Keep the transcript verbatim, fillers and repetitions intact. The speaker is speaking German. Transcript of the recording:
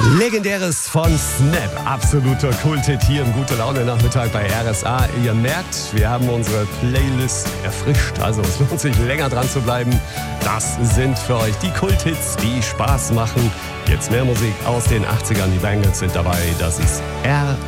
Legendäres von Snap, absoluter Kulthit hier im Gute-Laune-Nachmittag bei R S A. Ihr merkt, wir haben unsere Playlist erfrischt, also es lohnt sich länger dran zu bleiben. Das sind für euch die Kulthits, die Spaß machen. Jetzt mehr Musik aus den achtzigern, die Bangles sind dabei, das ist R